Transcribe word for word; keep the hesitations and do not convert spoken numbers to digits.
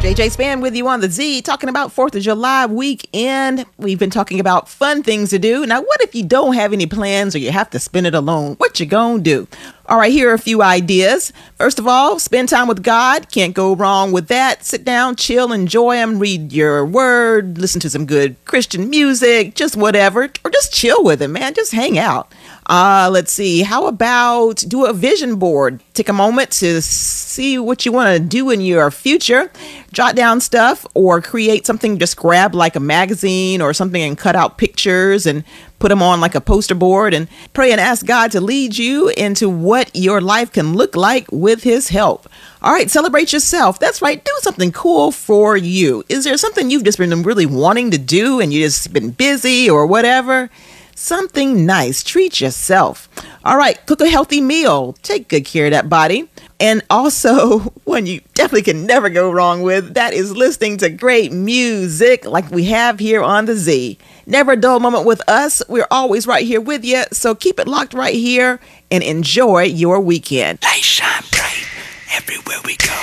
J J Span with you on the Z, talking about fourth of July weekend. We've been talking about fun things to do. Now, what if you don't have any plans or you have to spend it alone? What you gonna do? All right, here are a few ideas. First of all, spend time with God. Can't go wrong with that. Sit down, chill, enjoy Him, read your word, listen to some good Christian music, just whatever, or just chill with Him, man. Just hang out. Uh, let's see. How about do a vision board? Take a moment to see what you want to do in your future. Jot down stuff or create something. Just grab like a magazine or something and cut out pictures and put them on like a poster board and pray and ask God to lead you into what your life can look like with His help. All right, celebrate yourself. That's right. Do something cool for you. Is there something you've just been really wanting to do and you just been busy or whatever? Something nice. Treat yourself. All right, cook a healthy meal. Take good care of that body. And also, one you definitely can never go wrong with, that is listening to great music like we have here on the Z. Never a dull moment with us. We're always right here with you. So keep it locked right here and enjoy your weekend. Light shine bright everywhere we go.